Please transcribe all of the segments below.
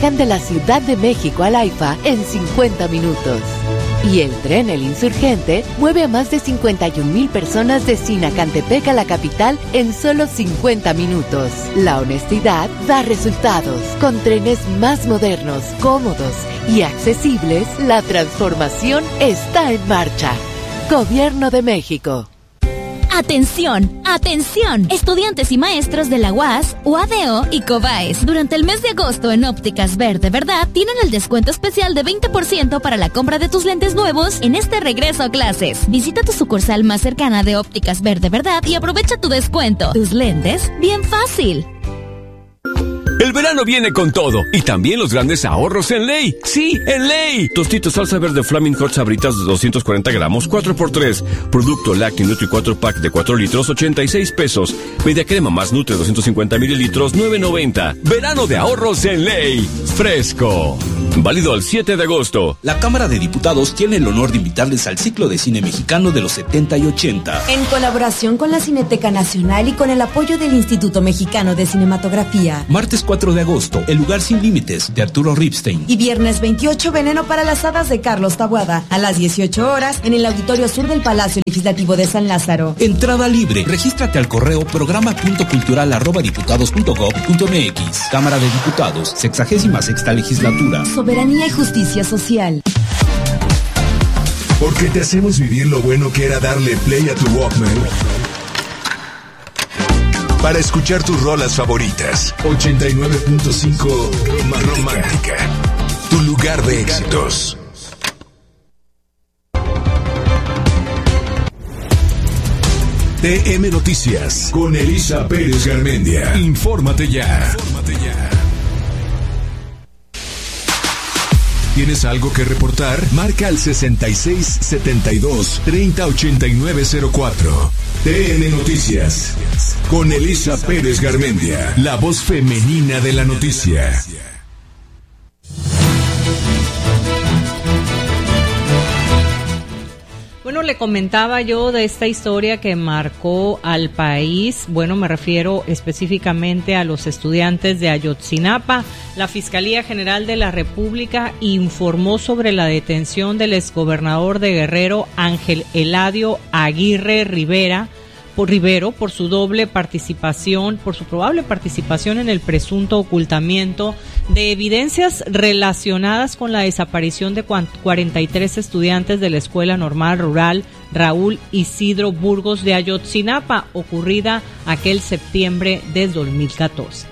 viajan de la Ciudad de México al AIFA en 50 minutos. Y el tren El Insurgente mueve a más de 51,000 personas de Sinacantepec a la capital en solo 50 minutos. La honestidad da resultados. Con trenes más modernos, cómodos y accesibles, la transformación está en marcha. Gobierno de México. ¡Atención! ¡Atención! Estudiantes y maestros de la UAS, UADO y COBAES. Durante el mes de agosto en Ópticas Verde Verdad tienen el descuento especial de 20% para la compra de tus lentes nuevos en este regreso a clases. Visita tu sucursal más cercana de Ópticas Verde Verdad y aprovecha tu descuento. Tus lentes, bien fácil. El verano viene con todo y también los grandes ahorros en Ley. ¡Sí, en Ley! Tostitos salsa verde Flaming Hot Sabritas de 240 gramos, 4x3. Producto Lácteo Nutri 4 pack de 4 litros, 86 pesos. Media crema más Nutre 250 mililitros, 9.90. Verano de ahorros en Ley. Fresco. Válido al 7 de agosto. La Cámara de Diputados tiene el honor de invitarles al ciclo de cine mexicano de los 70 y 80. En colaboración con la Cineteca Nacional y con el apoyo del Instituto Mexicano de Cinematografía. Martes 4 de agosto, El lugar sin límites, de Arturo Ripstein. Y viernes 28, Veneno para las hadas, de Carlos Taboada, a las 18 horas, en el Auditorio Sur del Palacio Legislativo de San Lázaro. Entrada libre. Regístrate al correo programa.cultural@diputados.gov.mx. Cámara de Diputados, 66ª Legislatura. Soberanía y justicia social. Porque te hacemos vivir lo bueno que era darle play a tu Walkman para escuchar tus rolas favoritas. 89.5 Romántica. Tu lugar de éxitos. TM Noticias con Elisa Pérez Garmendia. Infórmate ya. ¿Tienes algo que reportar? Marca al 6672-308904. TN Noticias. Con Elisa Pérez Garmendia, la voz femenina de la noticia. Bueno, le comentaba yo de esta historia que marcó al país. Bueno, me refiero específicamente a los estudiantes de Ayotzinapa. La Fiscalía General de la República informó sobre la detención del exgobernador de Guerrero, Ángel Eladio Aguirre Rivero, por su probable participación en el presunto ocultamiento de evidencias relacionadas con la desaparición de 43 estudiantes de la Escuela Normal Rural Raúl Isidro Burgos de Ayotzinapa, ocurrida aquel septiembre de 2014.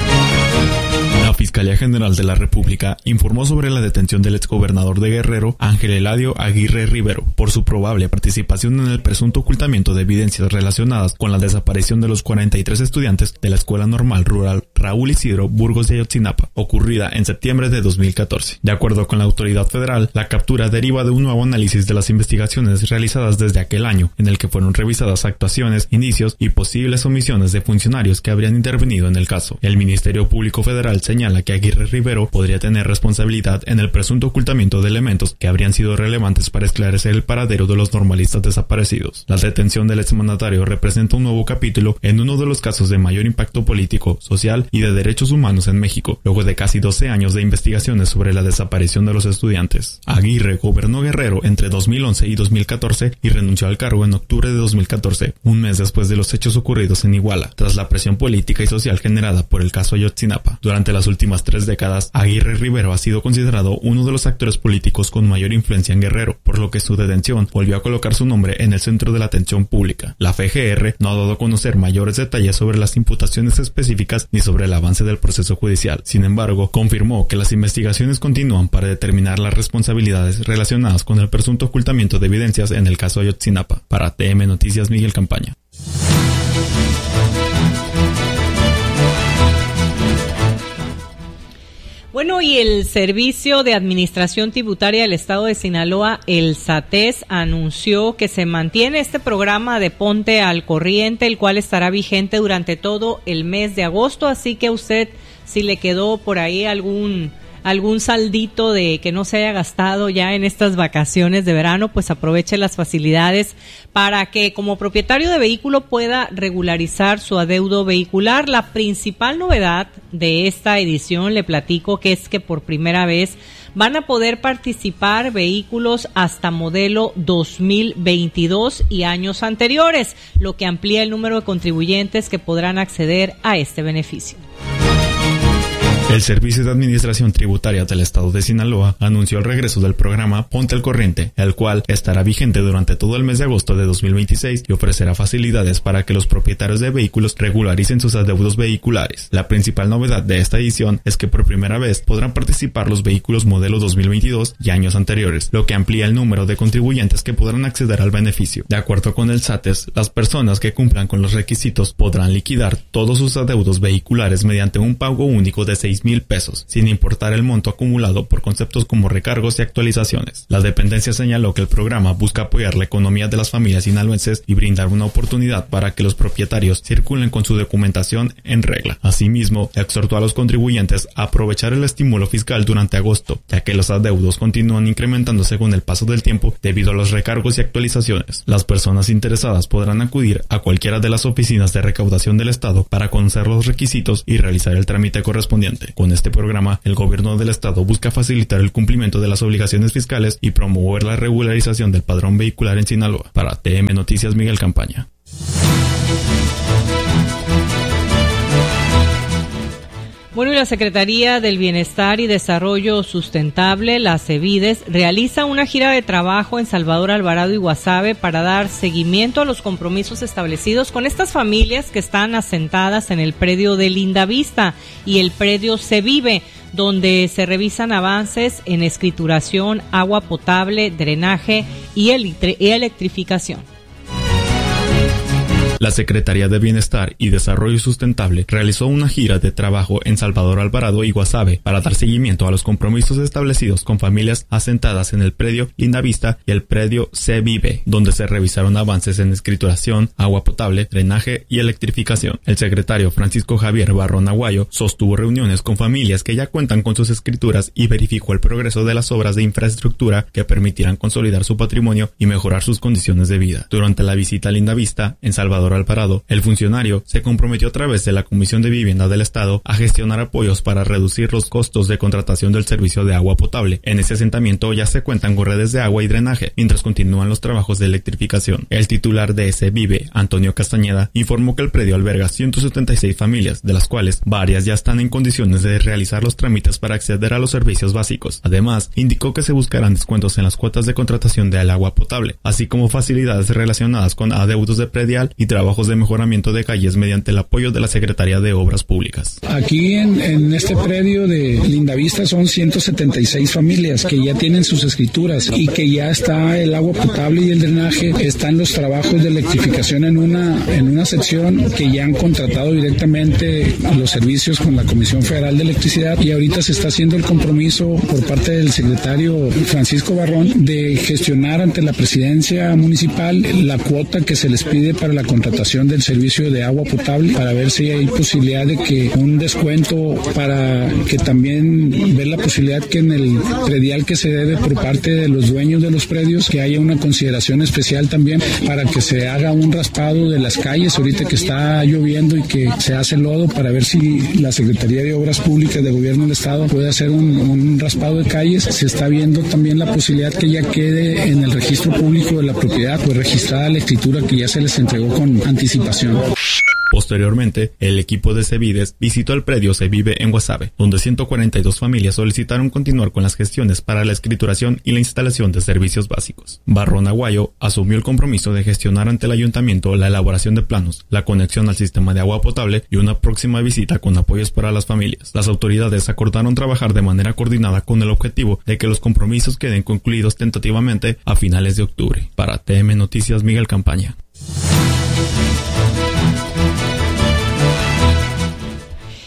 La Fiscalía General de la República informó sobre la detención del exgobernador de Guerrero, Ángel Eladio Aguirre Rivero, por su probable participación en el presunto ocultamiento de evidencias relacionadas con la desaparición de los 43 estudiantes de la Escuela Normal Rural Raúl Isidro Burgos de Ayotzinapa, ocurrida en septiembre de 2014. De acuerdo con la autoridad federal, la captura deriva de un nuevo análisis de las investigaciones realizadas desde aquel año, en el que fueron revisadas actuaciones, indicios y posibles omisiones de funcionarios que habrían intervenido en el caso. El Ministerio Público Federal señala que Aguirre Rivero podría tener responsabilidad en el presunto ocultamiento de elementos que habrían sido relevantes para esclarecer el paradero de los normalistas desaparecidos. La detención del exmandatario representa un nuevo capítulo en uno de los casos de mayor impacto político, social y de derechos humanos en México, luego de casi 12 años de investigaciones sobre la desaparición de los estudiantes. Aguirre gobernó Guerrero entre 2011 y 2014 y renunció al cargo en octubre de 2014, un mes después de los hechos ocurridos en Iguala, tras la presión política y social generada por el caso Ayotzinapa. Durante las últimas 3 décadas, Aguirre Rivero ha sido considerado uno de los actores políticos con mayor influencia en Guerrero, por lo que su detención volvió a colocar su nombre en el centro de la atención pública. La FGR no ha dado a conocer mayores detalles sobre las imputaciones específicas ni sobre el avance del proceso judicial. Sin embargo, confirmó que las investigaciones continúan para determinar las responsabilidades relacionadas con el presunto ocultamiento de evidencias en el caso Ayotzinapa. Para TM Noticias, Miguel Campaña. Bueno, y el Servicio de Administración Tributaria del Estado de Sinaloa, el SATES, anunció que se mantiene este programa de Ponte al Corriente, el cual estará vigente durante todo el mes de agosto, así que usted, si le quedó por ahí algún algún saldito de que no se haya gastado ya en estas vacaciones de verano, pues aproveche las facilidades para que como propietario de vehículo pueda regularizar su adeudo vehicular. La principal novedad de esta edición, le platico, que es que por primera vez van a poder participar vehículos hasta modelo 2022 y años anteriores, lo que amplía el número de contribuyentes que podrán acceder a este beneficio. El Servicio de Administración Tributaria del Estado de Sinaloa anunció el regreso del programa Ponte al Corriente, el cual estará vigente durante todo el mes de agosto de 2026 y ofrecerá facilidades para que los propietarios de vehículos regularicen sus adeudos vehiculares. La principal novedad de esta edición es que por primera vez podrán participar los vehículos modelo 2022 y años anteriores, lo que amplía el número de contribuyentes que podrán acceder al beneficio. De acuerdo con el SATES, las personas que cumplan con los requisitos podrán liquidar todos sus adeudos vehiculares mediante un pago único de 6,000 pesos, sin importar el monto acumulado por conceptos como recargos y actualizaciones. La dependencia señaló que el programa busca apoyar la economía de las familias sinaloenses y brindar una oportunidad para que los propietarios circulen con su documentación en regla. Asimismo, exhortó a los contribuyentes a aprovechar el estímulo fiscal durante agosto, ya que los adeudos continúan incrementándose con el paso del tiempo debido a los recargos y actualizaciones. Las personas interesadas podrán acudir a cualquiera de las oficinas de recaudación del Estado para conocer los requisitos y realizar el trámite correspondiente. Con este programa, el gobierno del Estado busca facilitar el cumplimiento de las obligaciones fiscales y promover la regularización del padrón vehicular en Sinaloa. Para TM Noticias, Miguel Campaña. Bueno, y la Secretaría del Bienestar y Desarrollo Sustentable, la CEBIDES, realiza una gira de trabajo en Salvador Alvarado y Guasave para dar seguimiento a los compromisos establecidos con estas familias que están asentadas en el predio de Lindavista y el predio Se Vive, donde se revisan avances en escrituración, agua potable, drenaje y electrificación. La Secretaría de Bienestar y Desarrollo Sustentable realizó una gira de trabajo en Salvador Alvarado y Guasave para dar seguimiento a los compromisos establecidos con familias asentadas en el predio Lindavista y el predio Se Vive, donde se revisaron avances en escrituración, agua potable, drenaje y electrificación. El secretario Francisco Javier Barrón Aguayo sostuvo reuniones con familias que ya cuentan con sus escrituras y verificó el progreso de las obras de infraestructura que permitirán consolidar su patrimonio y mejorar sus condiciones de vida. Durante la visita a Lindavista, en Salvador Alvarado, el funcionario se comprometió a través de la Comisión de Vivienda del Estado a gestionar apoyos para reducir los costos de contratación del servicio de agua potable. En ese asentamiento ya se cuentan con redes de agua y drenaje, mientras continúan los trabajos de electrificación. El titular de Se Vive, Antonio Castañeda, informó que el predio alberga 176 familias, de las cuales varias ya están en condiciones de realizar los trámites para acceder a los servicios básicos. Además, indicó que se buscarán descuentos en las cuotas de contratación del agua potable, así como facilidades relacionadas con adeudos de predial y trabajos de mejoramiento de calles mediante el apoyo de la Secretaría de Obras Públicas. Aquí en este predio de Lindavista son 176 familias que ya tienen sus escrituras y que ya está el agua potable y el drenaje. Están los trabajos de electrificación en una sección que ya han contratado directamente los servicios con la Comisión Federal de Electricidad, y ahorita se está haciendo el compromiso por parte del secretario Francisco Barrón de gestionar ante la presidencia municipal la cuota que se les pide para la contratación del servicio de agua potable, para ver si hay posibilidad de que un descuento, para que también ver la posibilidad que en el predial que se debe por parte de los dueños de los predios, que haya una consideración especial también para que se haga un raspado de las calles ahorita que está lloviendo y que se hace lodo, para ver si la Secretaría de Obras Públicas de Gobierno del Estado puede hacer un raspado de calles. Se está viendo también la posibilidad que ya quede en el registro público de la propiedad, pues registrada la escritura que ya se les entregó con anticipación. Posteriormente, el equipo de CEBIDES visitó el predio Se Vive en Guasave, donde 142 familias solicitaron continuar con las gestiones para la escrituración y la instalación de servicios básicos. Barrón Aguayo asumió el compromiso de gestionar ante el ayuntamiento la elaboración de planos, la conexión al sistema de agua potable y una próxima visita con apoyos para las familias. Las autoridades acordaron trabajar de manera coordinada con el objetivo de que los compromisos queden concluidos tentativamente a finales de octubre. Para TM Noticias, Miguel Campaña.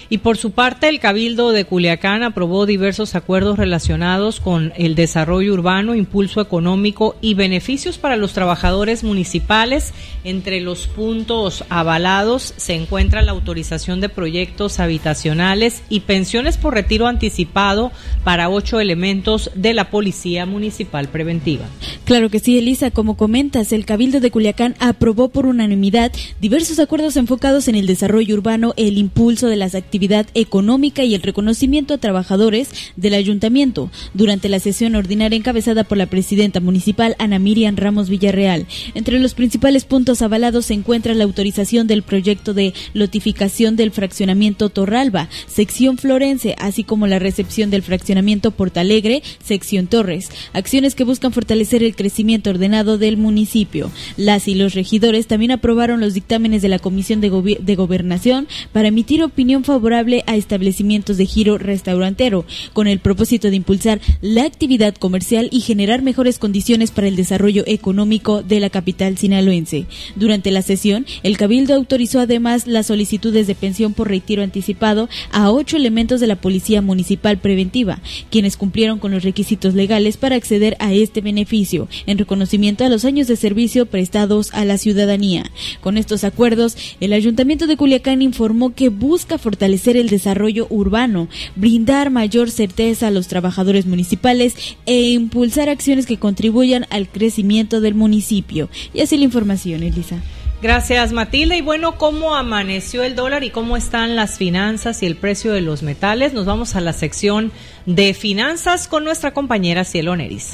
Y por su parte, el Cabildo de Culiacán aprobó diversos acuerdos relacionados con el desarrollo urbano, impulso económico y beneficios para los trabajadores municipales. Entre los puntos avalados se encuentra la autorización de proyectos habitacionales y pensiones por retiro anticipado para 8 elementos de la Policía Municipal Preventiva. Claro que sí, Elisa, como comentas, el Cabildo de Culiacán aprobó por unanimidad diversos acuerdos enfocados en el desarrollo urbano, el impulso de las actividad económica y el reconocimiento a trabajadores del ayuntamiento durante la sesión ordinaria encabezada por la presidenta municipal Ana Miriam Ramos Villarreal. Entre los principales puntos avalados se encuentra la autorización del proyecto de lotificación del fraccionamiento Torralba, sección Florense, así como la recepción del fraccionamiento Portalegre, sección Torres, acciones que buscan fortalecer el crecimiento ordenado del municipio. Las y los regidores también aprobaron los dictámenes de la Comisión de Gobernación para emitir opinión favorable a establecimientos de giro restaurantero, con el propósito de impulsar la actividad comercial y generar mejores condiciones para el desarrollo económico de la capital sinaloense. Durante la sesión, el Cabildo autorizó además las solicitudes de pensión por retiro anticipado a 8 elementos de la Policía Municipal Preventiva, quienes cumplieron con los requisitos legales para acceder a este beneficio, en reconocimiento a los años de servicio prestados a la ciudadanía. Con estos acuerdos, el Ayuntamiento de Culiacán informó que busca fortalecer el desarrollo urbano, brindar mayor certeza a los trabajadores municipales e impulsar acciones que contribuyan al crecimiento del municipio. Y así la información, Elisa. Gracias, Matilde. Y bueno, ¿cómo amaneció el dólar y cómo están las finanzas y el precio de los metales? Nos vamos a la sección de finanzas con nuestra compañera Cielo Neris.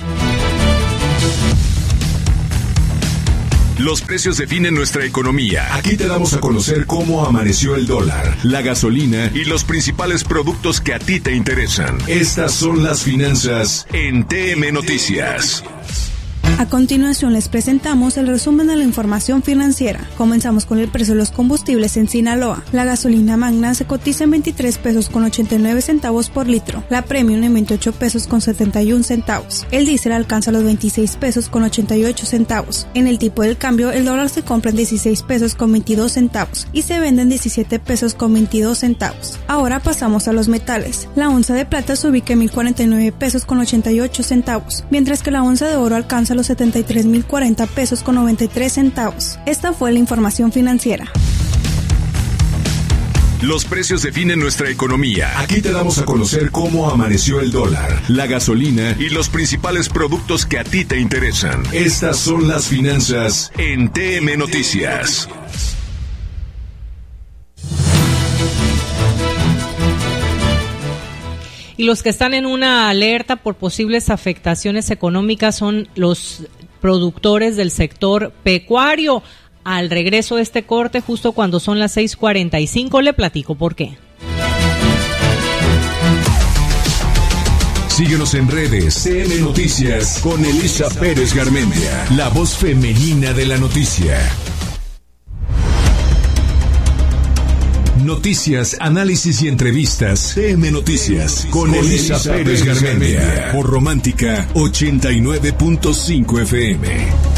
Los precios definen nuestra economía. Aquí te damos a conocer cómo amaneció el dólar, la gasolina y los principales productos que a ti te interesan. Estas son las finanzas en TM Noticias. A continuación les presentamos el resumen de la información financiera. Comenzamos con el precio de los combustibles en Sinaloa. La gasolina magna se cotiza en 23 pesos con 89 centavos por litro. La premium en 28 pesos con 71 centavos. El diésel alcanza los 26 pesos con 88 centavos. En el tipo del cambio, el dólar se compra en 16 pesos con 22 centavos y se vende en 17 pesos con 22 centavos. Ahora pasamos a los metales. La onza de plata se ubica en 1049 pesos con 88 centavos, mientras que la onza de oro alcanza los 73,040 pesos con 93 centavos. Esta fue la información financiera. Los precios definen nuestra economía. Aquí te damos a conocer cómo amaneció el dólar, la gasolina y los principales productos que a ti te interesan. Estas son las finanzas en TM Noticias. Y los que están en una alerta por posibles afectaciones económicas son los productores del sector pecuario. Al regreso de este corte, justo cuando son las 6:45, le platico por qué. Síguenos en redes, TM Noticias con Elisa Pérez Garmendia, la voz femenina de la noticia. Noticias, análisis y entrevistas. TM Noticias con Elisa Pérez Garmendia por Romántica 89.5 FM.